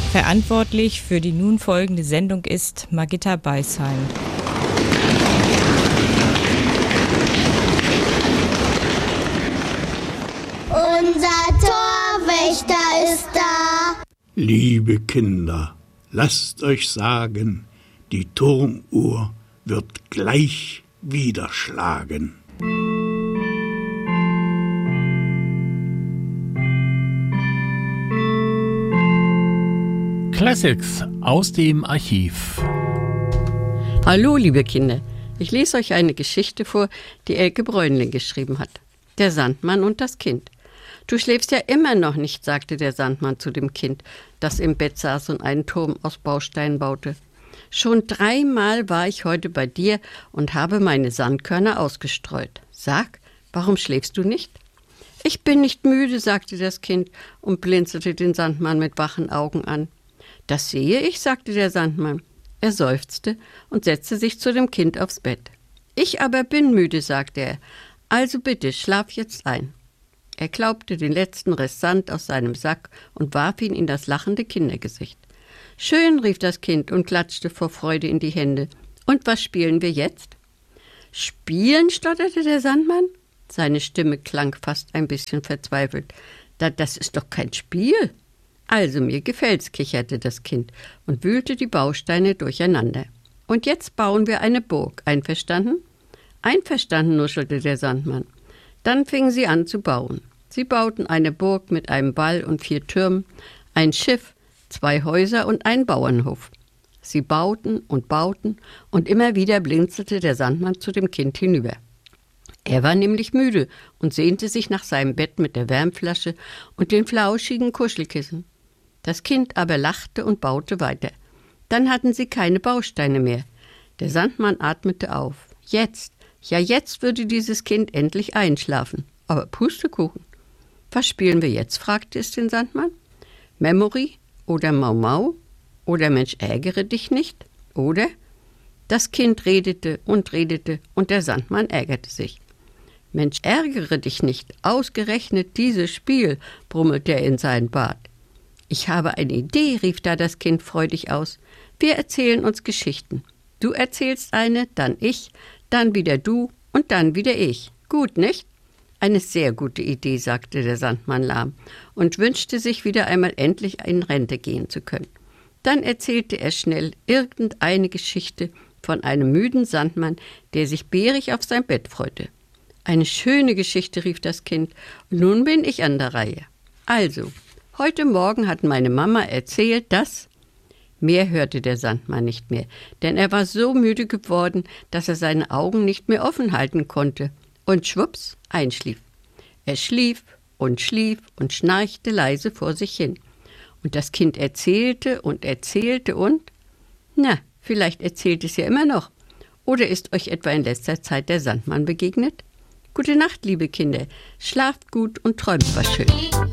Verantwortlich für die nun folgende Sendung ist Margitta Beisheim. Unser Torwächter ist da. Liebe Kinder, lasst euch sagen, die Turmuhr wird gleich wieder schlagen. Classics aus dem Archiv. Hallo, liebe Kinder. Ich lese euch eine Geschichte vor, die Elke Bräunling geschrieben hat. Der Sandmann und das Kind. Du schläfst ja immer noch nicht, sagte der Sandmann zu dem Kind, das im Bett saß und einen Turm aus Bausteinen baute. Schon 3-mal war ich heute bei dir und habe meine Sandkörner ausgestreut. Sag, warum schläfst du nicht? Ich bin nicht müde, sagte das Kind und blinzelte den Sandmann mit wachen Augen an. Das sehe ich, sagte der Sandmann. Er seufzte und setzte sich zu dem Kind aufs Bett. Ich aber bin müde, sagte er. Also bitte, schlaf jetzt ein. Er klaubte den letzten Rest Sand aus seinem Sack und warf ihn in das lachende Kindergesicht. Schön, rief das Kind und klatschte vor Freude in die Hände. Und was spielen wir jetzt? Spielen, stotterte der Sandmann. Seine Stimme klang fast ein bisschen verzweifelt. Das ist doch kein Spiel. Also mir gefällt's, kicherte das Kind und wühlte die Bausteine durcheinander. Und jetzt bauen wir eine Burg, einverstanden? Einverstanden, nuschelte der Sandmann. Dann fingen sie an zu bauen. Sie bauten eine Burg mit einem Wall und 4 Türmen, ein Schiff, 2 Häuser und einen Bauernhof. Sie bauten und immer wieder blinzelte der Sandmann zu dem Kind hinüber. Er war nämlich müde und sehnte sich nach seinem Bett mit der Wärmflasche und den flauschigen Kuschelkissen. Das Kind aber lachte und baute weiter. Dann hatten sie keine Bausteine mehr. Der Sandmann atmete auf. Jetzt würde dieses Kind endlich einschlafen. Aber Pustekuchen. Was spielen wir jetzt, fragte es den Sandmann. Memory oder Mau Mau oder Mensch, ärgere dich nicht, oder? Das Kind redete und der Sandmann ärgerte sich. Mensch, ärgere dich nicht, ausgerechnet dieses Spiel, brummelte er in seinen Bart. Ich habe eine Idee, rief da das Kind freudig aus. Wir erzählen uns Geschichten. Du erzählst eine, dann ich, dann wieder du und dann wieder ich. Gut, nicht? Eine sehr gute Idee, sagte der Sandmann lahm und wünschte sich wieder einmal endlich in Rente gehen zu können. Dann erzählte er schnell irgendeine Geschichte von einem müden Sandmann, der sich beerig auf sein Bett freute. Eine schöne Geschichte, rief das Kind, und nun bin ich an der Reihe. Also, heute Morgen hat meine Mama erzählt, dass... Mehr hörte der Sandmann nicht mehr, denn er war so müde geworden, dass er seine Augen nicht mehr offen halten konnte. Und schwupps, einschlief. Er schlief und schnarchte leise vor sich hin. Und das Kind erzählte und... Na, vielleicht erzählt es ja immer noch. Oder ist euch etwa in letzter Zeit der Sandmann begegnet? Gute Nacht, liebe Kinder. Schlaft gut und träumt was Schönes.